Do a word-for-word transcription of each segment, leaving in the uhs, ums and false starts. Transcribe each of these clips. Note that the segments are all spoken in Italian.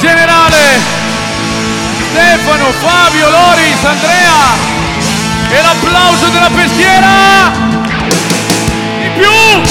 generale Stefano, Fabio, Loris, Andrea e l'applauso della Peschiera. Di più.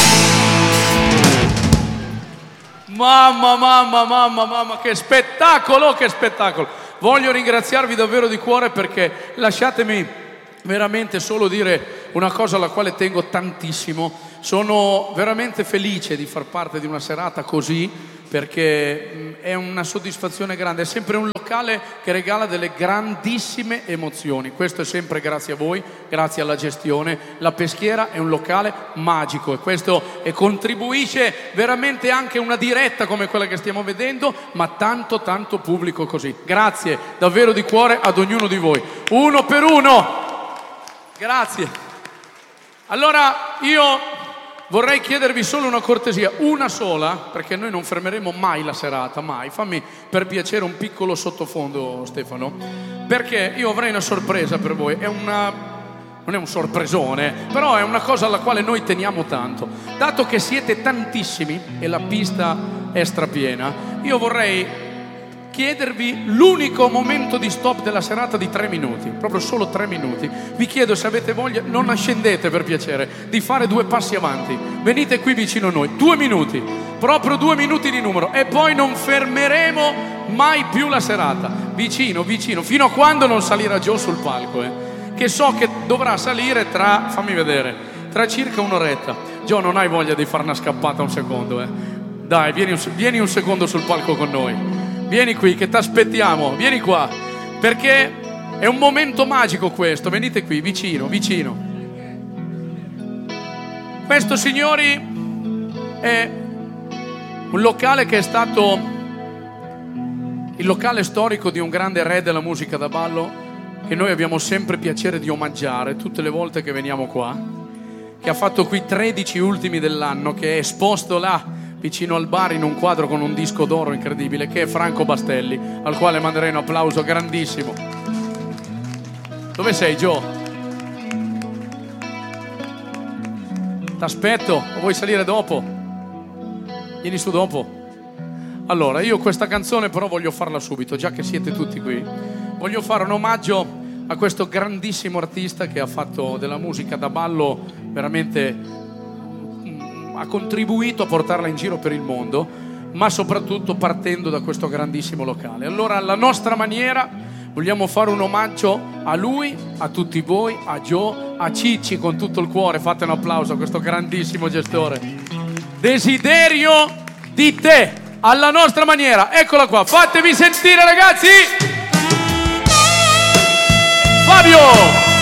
Mamma, mamma, mamma, mamma, che spettacolo, che spettacolo. Voglio ringraziarvi davvero di cuore, perché lasciatemi veramente solo dire una cosa alla quale tengo tantissimo. Sono veramente felice di far parte di una serata così, perché è una soddisfazione grande. È sempre un locale che regala delle grandissime emozioni. Questo è sempre grazie a voi, grazie alla gestione. La Peschiera è un locale magico, e questo e contribuisce veramente anche una diretta come quella che stiamo vedendo, ma tanto tanto pubblico così. Grazie davvero di cuore ad ognuno di voi, uno per uno. Grazie. Allora io vorrei chiedervi solo una cortesia, una sola, perché noi non fermeremo mai la serata, mai. Fammi per piacere un piccolo sottofondo, Stefano, perché io avrei una sorpresa per voi. È una, non è un sorpresone, però è una cosa alla quale noi teniamo tanto. Dato che siete tantissimi e la pista è strapiena, io vorrei chiedervi l'unico momento di stop della serata di tre minuti, proprio solo tre minuti. Vi chiedo, se avete voglia, non scendete per piacere, di fare due passi avanti. Venite qui vicino a noi, due minuti, proprio due minuti di numero, e poi non fermeremo mai più la serata. Vicino, vicino, fino a quando non salirà Gio sul palco, eh. che so che dovrà salire tra, fammi vedere, tra circa un'oretta. Gio, non hai voglia di fare una scappata un secondo, eh? Dai, vieni un, vieni un secondo sul palco con noi. Vieni qui che ti aspettiamo, vieni qua, perché è un momento magico questo. Venite qui, vicino, vicino. Questo, signori, è un locale che è stato il locale storico di un grande re della musica da ballo, che noi abbiamo sempre piacere di omaggiare tutte le volte che veniamo qua, che ha fatto qui tredici ultimi dell'anno, che è esposto là vicino al bar in un quadro con un disco d'oro incredibile, che è Franco Bastelli, al quale manderei un applauso grandissimo. Dove sei, Gio? T'aspetto, o vuoi salire dopo? Vieni su dopo. Allora, io questa canzone però voglio farla subito, già che siete tutti qui. Voglio fare un omaggio a questo grandissimo artista che ha fatto della musica da ballo veramente, ha contribuito a portarla in giro per il mondo, ma soprattutto partendo da questo grandissimo locale. Allora, alla nostra maniera, vogliamo fare un omaggio a lui, a tutti voi, a Gio, a Cicci con tutto il cuore. Fate un applauso a questo grandissimo gestore. Desiderio di te, alla nostra maniera. Eccola qua, fatevi sentire, ragazzi. Fabio!